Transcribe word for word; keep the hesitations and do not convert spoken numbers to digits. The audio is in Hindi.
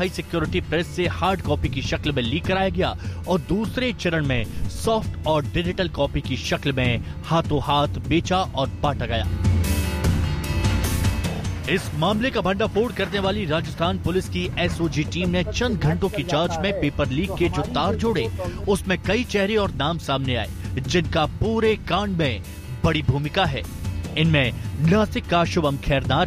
हाई सिक्योरिटी प्रेस से हार्ड कॉपी की शक्ल में लीक कराया गया और दूसरे चरण में सॉफ्ट और डिजिटल कॉपी की शक्ल में हाथों हाथ बेचा और बांटा गया। इस मामले का भंडाफोड़ करने वाली राजस्थान पुलिस की एसओजी टीम ने चंद घंटों की जांच में पेपर लीक के जो तार जोड़े, उसमें कई चेहरे और नाम सामने आए जिनका पूरे कांड में बड़ी भूमिका है। इनमें नासिक का शुभम खैरनार